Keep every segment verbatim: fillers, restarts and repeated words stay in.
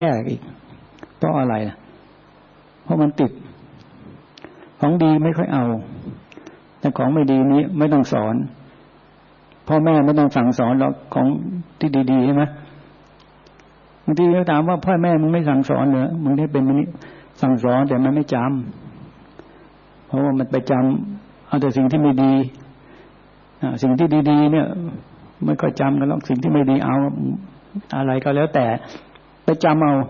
แก้อีกเพราะอะไรล่ะเพราะมันติดของดีไม่ค่อยเอาแต่ของไม่ดีนี้ไม่ต้องสอนพ่อแม่ไม่ต้องสั่งสอนหรอกของที่ดีๆใช่ไหมบางทีเขาถามว่าพ่อแม่มึงไม่สั่งสอนเหรอมึงได้เป็นมันนี้สั่งสอนแต่มันไม่จำเพราะว่ามันไปจำเอาแต่สิ่งที่ไม่ดีสิ่งที่ดีๆเนี่ยไม่ค่อยจำกันหรอกสิ่งที่ไม่ดีเอาอะไรก็แล้วแต่ไปจำเอา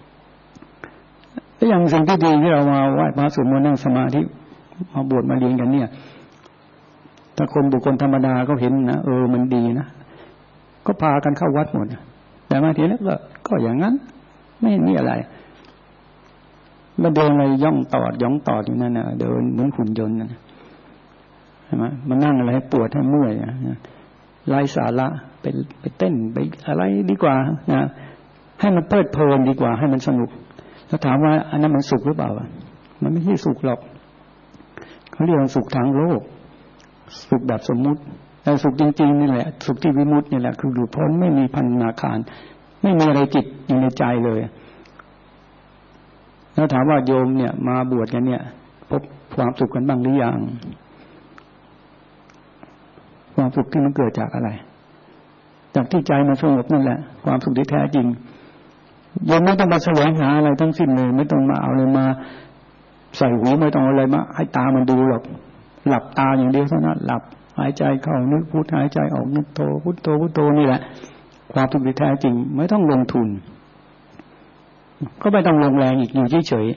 แล้วอย่างสิ่งที่ดีที่เรามาไหว้พระสวดมนต์นั่งสมาธิมาบวชมาเรียนกันเนี่ยถ้าคนบุคคลธรรมดาเขาเห็นนะเออมันดีนะก็พากันเข้าวัดหมดแต่มาทีนี้ก็ก็อย่างนั้นไม่มีอะไรมาเดินอะไรย่องตอดย่องตอดอยู่นั่นน่ะเดินเหมือนหุ่นยนต์นะใช่ไหมมานั่งอะไรให้ปวดให้เมื่อยไร้สาระไปไปเต้นไปอะไรดีกว่านะให้มันเพลิดเพลินดีกว่าให้มันสนุกแล้วถามว่าอันนั้นมันสุขหรือเปล่ามันไม่ใช่สุขหรอกเขาเรียกว่าสุขทางโลกสุขแบบสมมุติแต่สุขจริงๆนี่แหละสุขที่วิมุตตินี่แหละคือหลุดพ้นไม่มีพันธนาการไม่มีอะไรจิตอยู่ในใจเลยแล้วถามว่าโยมเนี่ยมาบวชกันเนี่ยพบความสุขกันบ้างหรือยังความสุขที่มันเกิดจากอะไรจากที่ใจมันสงบนั่นแหละความสุขที่แท้จริงโยมไม่ต้องมาแสวงหาอะไรทั้งสิ้นเลยไม่ต้องมาเอาอะไรมาใส่หูไม่ต้องอะไรมาให้ตามันดูหรอกหลับตาอย่างเดียวเท่านั้นหลับหายใจเข้านึกพุทหายใจออกนึกโทพุทโธพุทโธนี่แหละความสุขที่แท้จริงไม่ต้องลงทุนก็ไม่ต้องลงแรงอีกอยู่เฉย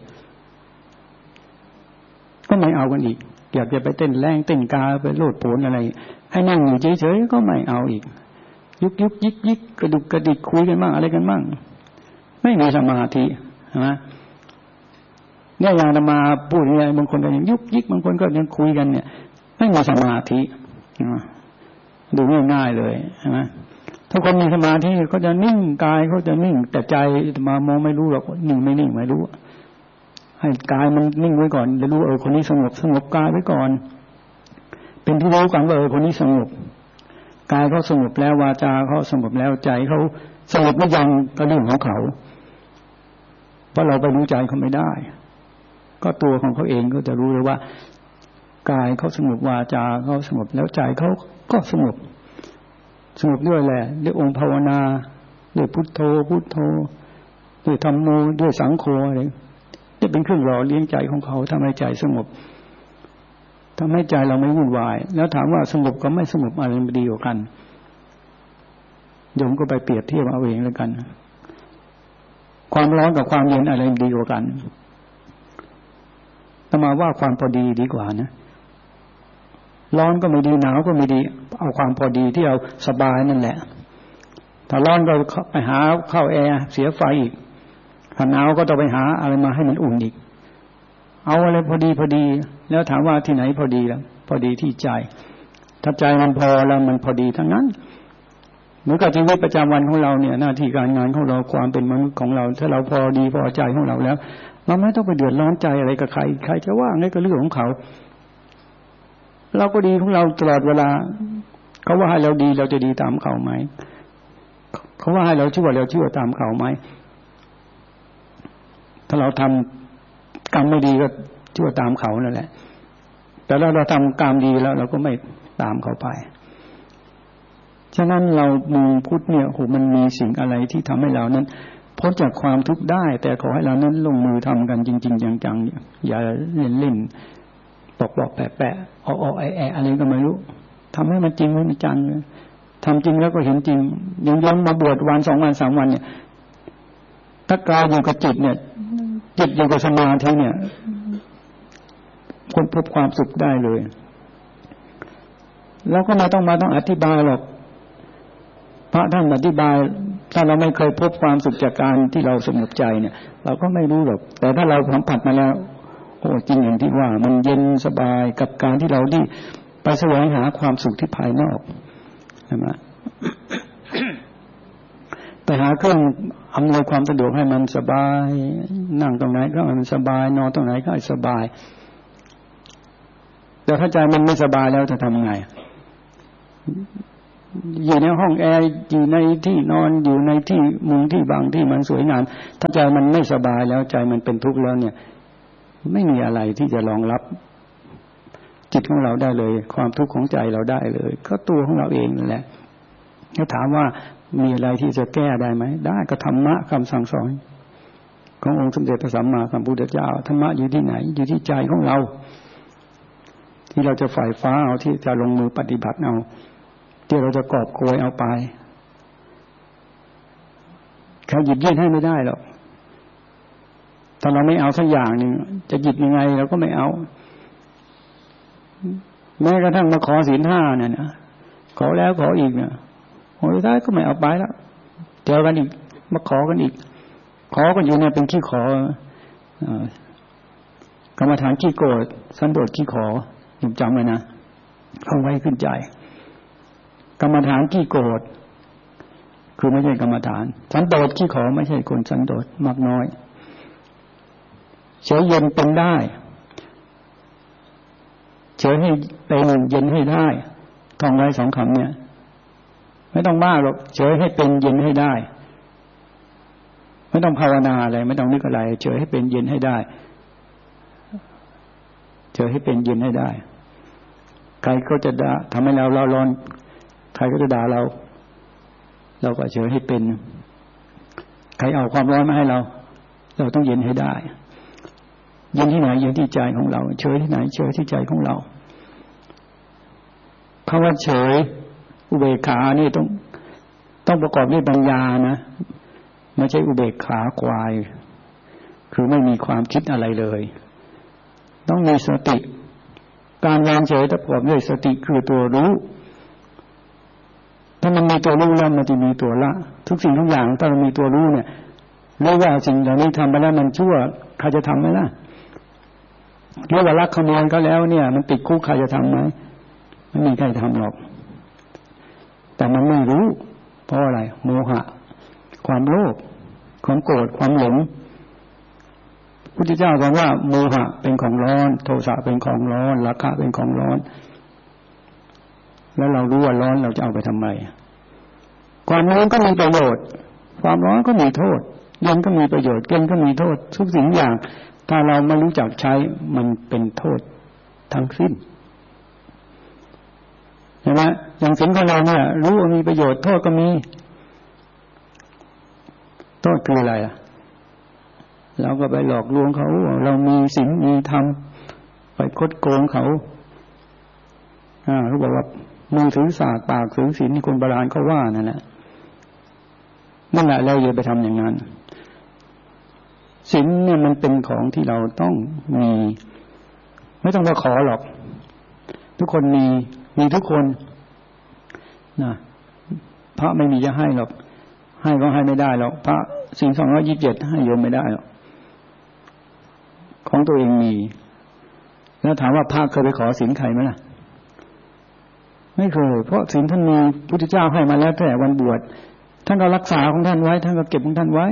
ๆก็ไม่เอากันอีกอยากจะไปเต้นแรงเต้นกาไปโลดโผนอะไรให้นั่งอยู่เฉยๆก็ไม่เอาอีกยุกยุกยิกยิกกระดุกกระดิกคุยกันบ้างอะไรกันบ้างไม่มีสมาธินะเนี่ยอย่างมาพูดอะไรบางคนก็ยังยุกยิกบางคนก็ยังคุยกันเนี่ยไม่มีสมาธิดูง่ายๆเลยใช่ไหมถ้าคนมีสมาธิเขาจะนิ่งกายเขาจะนิ่งแต่ใจมามองไม่รู้หรอกนิ่งไม่นิ่งไม่รู้ให้กายมันนิ่งไว้ก่อนจะรู้เออคนนี้สงบสงบกายไว้ก่อนเป็นที่รู้กันว่าเออคนนี้สงบกายเขาสงบแล้ววาจาเขาสงบแล้วใจเขาสงบไม่ยังก็เรื่องของเขาเพราะเราไปรู้ใจเขาไม่ได้ก็ตัวของเขาเองก็จะรู้เลยว่ากายเขาสงบวาจาเขาสงบแล้วใจเขาก็สงบสงบด้วยแหละด้วยองค์ภาวนาด้วยพุทโธพุทโธด้วยธัมโมด้วยสังโฆอะไรจะเป็นเครื่องหล่อเลี้ยงใจของเขาทำให้ใจสงบทำให้ใจเราไม่วุ่นวายแล้วถามว่าสงบกับไม่สงบอะไรมันดีกว่ากันโยมก็ไปเปรียบเทียบเอาเองแล้วกันความร้อนกับความเย็นอะไรดีกว่ากันถ้ามาว่าความพอดีดีกว่านะร้อนก็ไม่ดีหนาวก็ไม่ดีเอาความพอดีที่เราสบายนั่นแหละถ้าร้อนก็ไปหาเข้าแอร์เสียไฟอีกถ้าหนาวก็ต้องไปหาอะไรมาให้มันอุ่นอีกเอาอะไรพอดีพอดีแล้วถามว่าที่ไหนพอดีล่ะพอดีที่ใจถ้าใจมันพอแล้วมันพอดีทั้งนั้นเหมือนกับชีวิตประจำวันของเราเนี่ยหน้าที่การงานของเราความเป็นมนุษย์ของเราถ้าเราพอดีพอใจของเราแล้วเราไม่ต้องไปเดือดร้อนใจอะไรกับใครใครจะว่าไงก็เรื่องของเขาเราก็ดีของเราตลอดเวลาเขาว่าให้เราดีเราจะดีตามเขาไหมเขาว่าให้เราชั่วเราชั่วตามเขาไหมถ้าเราทำกรรมไม่ดีก็ชั่วตามเขานั่นแหละแต่ถ้าเราทำกรรมดีแล้วเราก็ไม่ตามเขาไปฉะนั้นเรามูพุทธเนี่ยโหมันมีสิ่งอะไรที่ทำให้เรานั้นพ้นจากความทุกข์ได้แต่ขอให้เรานั้นลงมือทำกันจริงๆจังๆอย่าเล่นๆบอกๆแปะๆอ้อๆแอะๆอะไรก็ไม่รู้ทำให้มันจริงให้มันจังทำจริงแล้วก็เห็นจริงยังย้อนมาบวชวันสองวันสามวันเนี่ยถ้ากายอยู่กับจิตเนี่ยจิตอยู่กับสมาธิเนี่ยคนพบความสุขได้เลยแล้วก็ไม่ต้องมาต้องอธิบายหรอกพระท่านอธิบายถ้าเราไม่เคยพบความสุขจากการที่เราสงบใจเนี่ยเราก็ไม่รู้หรอกแต่ถ้าเราสัมผัสมาแล้วโอ้จริงอย่างที่ว่ามันเย็นสบายกับการที่เราที่ไปแสวงหาความสุขที่ภายนอกใช่ไหม ไปหาเครื่องอำนวยความสะดวกให้มันสบายนั่งตรงไหนก็ให้มันสบายนอนตรงไหนก็ให้สบายแต่ถ้าใจมันไม่สบายแล้วจะทำไงอยู่ในห้องแอร์อยู่ในที่นอนอยู่ในที่มุงที่บังที่มันสวยงามถ้าใจมันไม่สบายแล้วใจมันเป็นทุกข์แล้วเนี่ยไม่มีอะไรที่จะรองรับจิตของเราได้เลยความทุกข์ของใจเราได้เลยก็ตัวของเราเองนั่นแหละถ้าถามว่ามีอะไรที่จะแก้ได้ไหมได้ก็ธรรมะคำสั่งสอนขององค์สมเด็จพระสัมมาสัมพุทธเจ้าธรรมะอยู่ที่ไหนอยู่ที่ใจของเราที่เราจะฝ่ายฟ้าเอาที่จะลงมือปฏิบัติเอาที่เราจะกอบโกยเอาไปใครหยิบยื่นให้ไม่ได้หรอกถ้าเราไม่เอาสักอย่างหนึ่งจะหยิบยังไงเราก็ไม่เอาแม้กระทั่งมาขอศีลห้าเนี่ยนะขอแล้วขออีกเนี่ยโอ้ยท้ายก็ไม่เอาไปแล้วเจอกันอีกมาขอกันอีกขอกันอยู่เนี่ยเป็นขี้ขอกรรมฐานขี้โกรธสันโดษขี้ขอจำไว้นะเข้าไว้ขึ้นใจกรรมฐานขี้โกรธคือไม่ใช่กรรมฐานสันโดษขี้ขอไม่ใช่คนสันโดษมากน้อยเฉยเย็นเป็นได้เฉยให้เป็นเย็นให้ได้ท่องไว้สองคำเนี่ยไม่ต้องบ้าหรอกเฉยให้เป็นเย็นให้ได้ไม่ต้องภาวนาอะไรไม่ต้องนึกอะไรเฉยให้เป็นเย็นให้ได้เฉยให้เป็นเย็นให้ได้ใครก็จะด่าทำให้เราเราร้อนใครก็จะด่าเราเราก็เฉยให้เป็นใครเอาความร้อนมาให้เราเราต้องเย็นให้ได้เย็นที่ไหนเย็นที่ใจของเราเฉยที่ไหนเฉยที่ใจของเราคำว่าเฉยอุเบกขานี่ต้องต้องประกอบด้วยปัญญานะไม่ใช่อุเบกขาควายคือไม่มีความคิดอะไรเลยต้องมีสติการวางเฉยประกอบด้วยสติคือตัวรู้ถ้ามันมีตัวรู้แล้วมันจะมีตัวละทุกสิ่งทุกอย่างถ้ามันมีตัวรู้เนี่ยรู้ว่าสิ่งเหล่านี้ทำไปแล้วมันชั่วใครจะทำไหมล่ะรู้ว่าลักขโมยก็แล้วเนี่ยมันติดคุกใครจะทำไหมไม่มีใครทำหรอกแต่มันไม่รู้เพราะอะไรโมหะความโลภความโกรธความหลงพุทธเจ้าบอกว่าโมหะเป็นของร้อนโทสะเป็นของร้อนราคะเป็นของร้อนแล้วเรารู้ว่าร้อนเราจะเอาไปทำไมความร้อนก็มีประโยชน์ความร้อนก็มีโทษเย็นก็มีประโยชน์เย็นก็มีโทษทุกสิ่งอย่างถ้าเราไม่รู้จักใช้มันเป็นโทษทั้งสิ้นใช่ไหมอย่างสิ่งของเราเนี่ยรู้ว่ามีประโยชน์โทษก็มีโทษคืออะไรอ่ะเราก็ไปหลอกลวงเขาเรามีศีลมีธรรมไปคดโกงเขาอ่าเขาบอกว่ามือถือศาสตร์ปากถือศีลที่คนโบราณเขาว่านั่นแหละนั่นแหละเราอย่าไปทำอย่างนั้นศีลเนี่ยมันเป็นของที่เราต้องมีไม่ต้องมาขอหรอกทุกคนมีมีทุกคนนะพระไม่มีจะให้หรอกให้ก็ให้ไม่ได้หรอกพระศีลสองร้อยยี่สิบเจ็ดให้โยมไม่ได้หรอกของตัวเองมีแล้วถามว่าพระเคยไปขอศีลใครไหมล่ะไม่เคยเพราะศีลท่านมีพุทธเจ้าให้มาแล้วแต่วันบวชท่านก็รักษาของท่านไว้ท่านก็เก็บของท่านไว้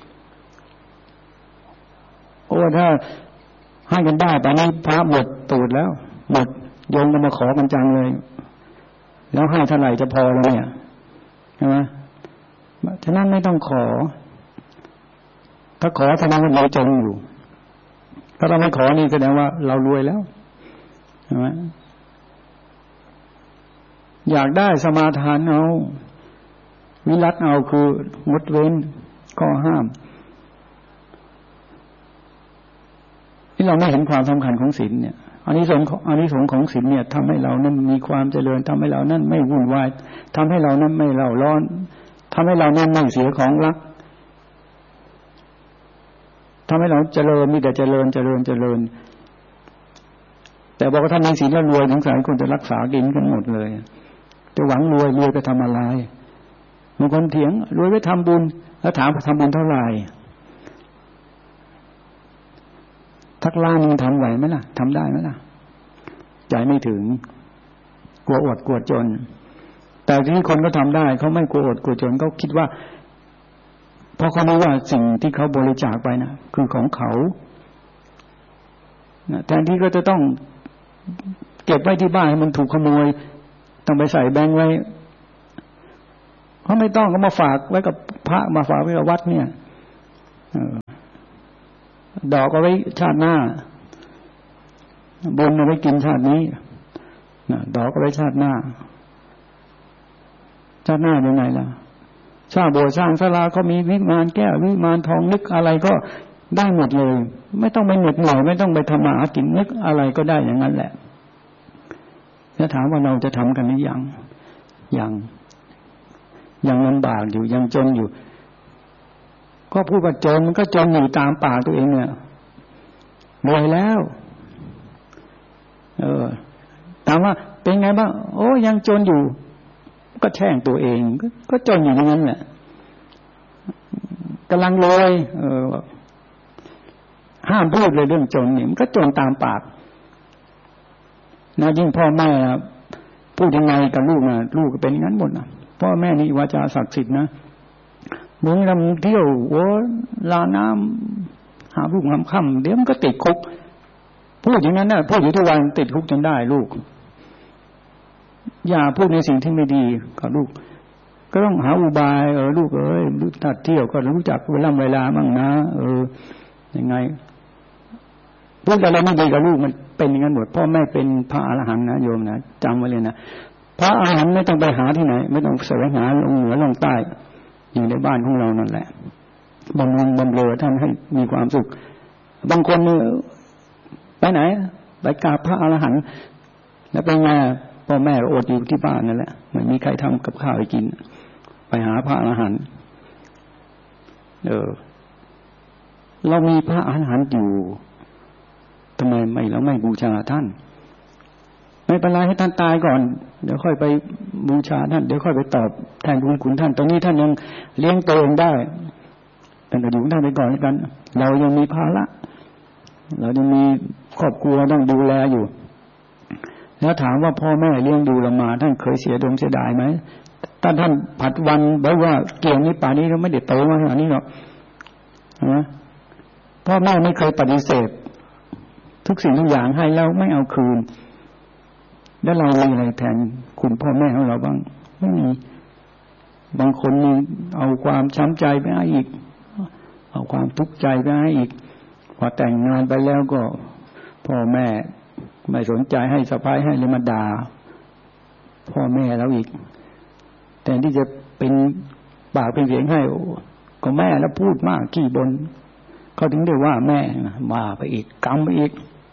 โอ้ถ้าให้กันได้ตอนนี้พระหมดตูดแล้วหมดโยมก็มาขอกันจังเลยแล้วให้เท่าไหร่จะพอแล้วเนี่ยใช่ไหมฉะนั้นไม่ต้องขอถ้าขอแสดงว่าเราจนอยู่ถ้าเราไม่ขอนี่แสดงว่าเรารวยแล้วใช่ไหมอยากได้สมาทานเอาวิรัตเอาคืองดเว้นข้อห้ามที่เราไม่เห็นความสำคัญของศีลเนี่ยอันนี้สงอันนี้สงของศีลเนี่ยทำให้เรานั้นมีความเจริญทำให้เรานั้นไม่วุ่นวายทำให้เรานั้นไม่เล่าร้อนทำให้เรานั้นไม่เสียของรักทำให้เราเจริญมีแต่เจริญเจริญเจริญแต่บอกว่าท่านมีศีลแล้วรวยสงสัยคนจะรักษาดินกันหมดเลยจะหวังรวยรวยไปทำอะไรบางคนเถียงรวยไปทำบุญแล้วถามทำบุญเท่าไหร่ทักล้านนึงทำไหวไหมล่ะทำได้ไหมล่ะใจไม่ถึงกลัวอดกลัวจนแต่ที่คนก็ทำได้เขาไม่กลัวอดกลัวจนเขาคิดว่าเพราะเขารู้ว่าสิ่งที่เขาบริจาคไปนะคือของเขาแทนที่ก็จะต้องเก็บไว้ที่บ้านให้มันถูกขโมยต้องไปใส่แบงค์ไว้เขาไม่ต้องก็มาฝากไว้กับพระมาฝากไว้กับวัดเนี่ยดอกเอาไว้ชาติหน้าบุญเอาไว้กินชาตินี้ดอกเอาไว้ชาติหน้าชาติหน้าเป็นไงล่ะสร้างโบสถ์สร้างศาลาก็มีวิมานแก้ววิมานทองนึกอะไรก็ได้หมดเลยไม่ต้องไปเหน็ดเหนื่อยไม่ต้องไปทำมาหากินนึกอะไรก็ได้อย่างนั้นแหละแล้วถามว่าเราจะทำกันหรือยังยังยังลำบากอยู่ยังจนอยู่ก็พูดว่าจนมันก็จนอยู่ตามปากตัวเองเนี่ยรวยแล้วเออถามว่าเป็นไงบ้างโอ้ยังจนอยู่ก็แช่งตัวเองก็จนอยู่อย่างนั้นแหละกำลังรวยเออห้ามพูดเลยเรื่องจนเนี่ยมันก็จนตามปากนะยิ่งพ่อแม่พูดยังไงกับลูกนะลูกก็เป็นอย่างนั้นหมดนะพ่อแม่นี่วาจาศักดิ์สิทธิ์นะมึงทำเที่ยวโอ้ลาน้ำหาลูกหาค่ำเดี๋ยวมันก็ติดคุกพูดอย่างนั้นนะพูดอยู่ทุกวันติดคุกจนได้ลูกอย่าพูดในสิ่งที่ไม่ดีกับลูกก็ต้องหาอุบายเออลูกเอ้ยรู้จักเที่ยวก็รู้จักเวลาเวลาบ้างนะเออยังไงพูดอะไรไม่ดีกับลูกมันเป็นอย่างนั้นหมดพ่อแม่เป็นพระอรหันต์นะโยมนะจำไว้เลยนะพระอรหันต์ไม่ต้องไปหาที่ไหนไม่ต้องแสวงหาลงเหนือลงใต้อยู่ในบ้านของเรานั่นแหละบำรุงบำเรอท่านให้มีความสุขบางคนเนี่ยไปไหนไปกราบพระอรหันต์แล้วเป็นไงพ่อแม่อดอยู่ที่บ้านนั่นแหละไม่มีใครทำกับข้าวให้กินไปหาพระอรหันต์เออเรามีพระอรหันต์อยู่ทำไมไม่เราไม่บูชาท่านไม่เป็นไรให้ท่านตายก่อนเดี๋ยวค่อยไปบูชาท่านเดี๋ยวค่อยไปตอบแทนบุญคุณท่านตอนนี้ท่านยังเลี้ยงตัวเองได้แต่อยู่ท่านไปก่อนแล้วกันเรายังมีภาระเรายังมีครอบครัวต้องดูแลอยู่แล้วถามว่าพ่อแม่เลี้ยงดูเรามาท่านเคยเสียดวงเสียดายไหมถ้าท่านผัดวันบอกว่าเกี่ยวนี้ป่านนี้เราไม่ได้โตมาขนาดนี้หรอกนะพ่อแม่ไม่เคยปฏิเสธทุกสิ่งทุกอย่างให้แล้วไม่เอาคืนแล้วเรามีอะไรแทนคุณพ่อแม่ของเราบ้างไม่มีบางคนนี่เอาความช้ำใจไปให้อีกเอาความทุกข์ใจไปให้อีกพอแต่งงานไปแล้วก็พ่อแม่ไม่สนใจให้สะพ้ายให้เลยมาด่าพ่อแม่เราอีกแต่ที่จะเป็นปากเป็นเสียงให้ก็แม่แล้วพูดมากขี้บ่นเขาถึงได้ว่าแม่มาไปอีกกรรมไปอีก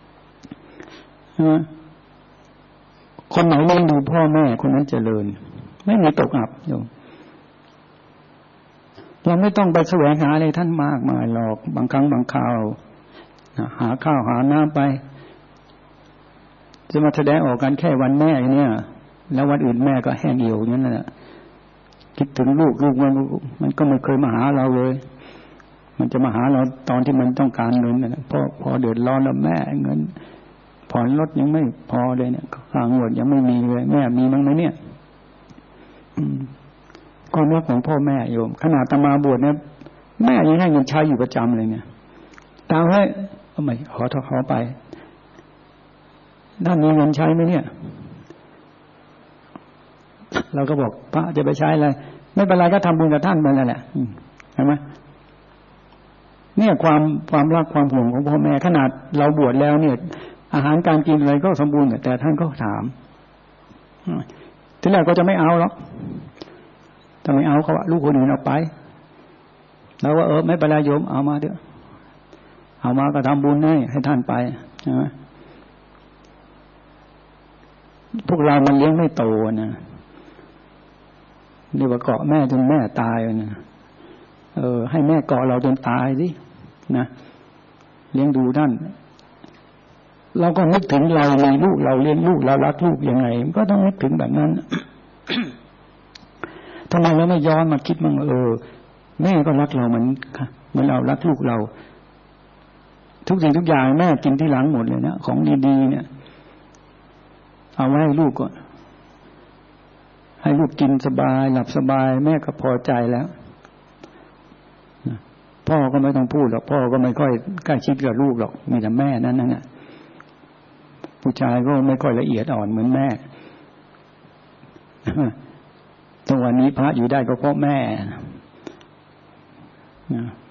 คนไหนเลี้ยงดูพ่อแม่คนนั้นเจริญไม่มีตกอับโยมเราไม่ต้องไปแสวงหาอะไรท่านมากมายหรอกบางครั้งบางคราวหาข้าวหาน้ำไปจะมาแสดงออกกันแค่วันแม่เนี่ยแล้ววันอื่นแม่ก็แห้งเหี่ยวอย่างนั้นแหละคิดถึงลูกลูกมันมันก็ไม่เคยมาหาเราเลยมันจะมาหาเราตอนที่มันต้องการเงินนะพอพอเดือดร้อนแล้วแม่เงินผ่อนรถยังไม่พอเลยเนี่ยค่างวดยังไม่มีเลยแม่มีมั้งไหมเนี่ยความรักของพ่อแม่โยมขนาดตมาบวชเนี่ยแม่ยังให้เงินใช้อยู่ประจำเลยเนี่ยตามให้ทำไมขอทขอไปท่านมีเงินใช้ไหมเนี่ยเราก็บอกพระจะไปใช้อะไรไม่เป็นไรก็ทำบุญกับท่านไปนั่นแหละเห็นไหมเนี่ยความความรักความห่วงของพ่อแม่ขนาดเราบวชแล้วเนี่ยอาหารการกินอะไรก็สมบูรณ์แต่ท่านก็ถามทีแรกก็จะไม่เอาหรอกถ้าไม่เอาเขาว่าลูกคนอื่นเอาไปเราว่าเออไม่เป็นไรโยมเอามาเถอะเอามาก็ทำบุญให้ให้ท่านไปใช่ไหมพวกเรามันเลี้ยงไม่โตนะนี่ว่าเกาะแม่จนแม่ตายนะเออให้แม่เกาะเราจนตายสินะเลี้ยงดูท่านเราก็นึกถึงเราในลูกเราเลี้ยงลูกเรารักลูกยังไงก็ต้องนึกถึงแบบนั้น ทำไมเราไม่ย้อนมาคิดมั่งเออแม่ก็รักเราเหมือนเหมือนเรารักลูกเราทุกสิ่งทุกอย่างแม่กินที่หลังหมดเลยนะของดีๆเนี่ยเอาไว้ให้ลูกก่อนให้ลูกกินสบายหลับสบายแม่ก็พอใจแล้วพ่อก็ไม่ต้องพูดหรอกพ่อก็ไม่ค่อยใกล้ชิดกับลูกหรอกมีแต่แม่นั่นนั่นแหละผู้ชายก็ไม่ค่อยละเอียดอ่อนเหมือนแม่ แต่ทุกวันนี้พระอยู่ได้ก็เพราะแม่นะ